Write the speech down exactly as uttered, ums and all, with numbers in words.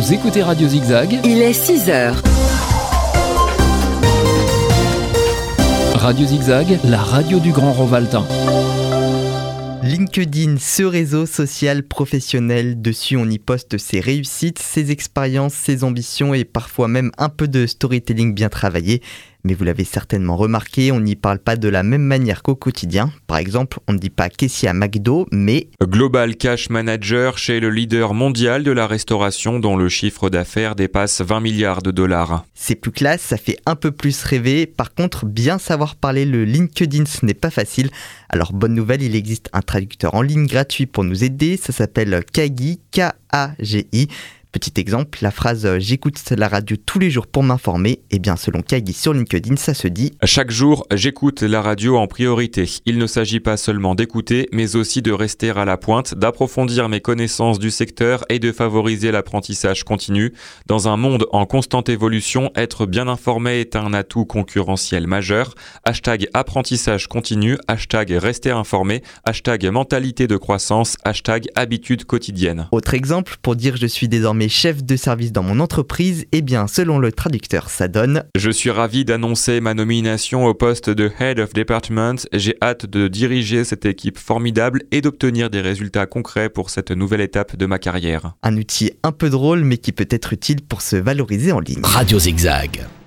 Vous écoutez Radio Zigzag. Il est six heures. Radio Zigzag, la radio du Grand Rovaltain. LinkedIn, ce réseau social professionnel, dessus on y poste ses réussites, ses expériences, ses ambitions et parfois même un peu de storytelling bien travaillé. Mais vous l'avez certainement remarqué, on n'y parle pas de la même manière qu'au quotidien. Par exemple, on ne dit pas caissier à McDo, mais Global Cash Manager chez le leader mondial de la restauration dont le chiffre d'affaires dépasse vingt milliards de dollars. C'est plus classe, ça fait un peu plus rêver. Par contre, bien savoir parler le LinkedIn, ce n'est pas facile. Alors bonne nouvelle, il existe un traducteur en ligne gratuit pour nous aider. Ça s'appelle Kagi, K A G I. Petit exemple, la phrase « j'écoute la radio tous les jours pour m'informer », eh bien selon Kagi sur LinkedIn, ça se dit « Chaque jour, j'écoute la radio en priorité. Il ne s'agit pas seulement d'écouter, mais aussi de rester à la pointe, d'approfondir mes connaissances du secteur et de favoriser l'apprentissage continu. Dans un monde en constante évolution, être bien informé est un atout concurrentiel majeur. Hashtag apprentissage continu, hashtag rester informé, hashtag mentalité de croissance, hashtag habitude quotidienne. » Autre exemple, pour dire « je suis désormais chef de service dans mon entreprise », eh bien selon le traducteur, ça donne « Je suis ravi d'annoncer ma nomination au poste de Head of Department. J'ai hâte de diriger cette équipe formidable et d'obtenir des résultats concrets pour cette nouvelle étape de ma carrière. » Un outil un peu drôle mais qui peut être utile pour se valoriser en ligne. Radio Zigzag.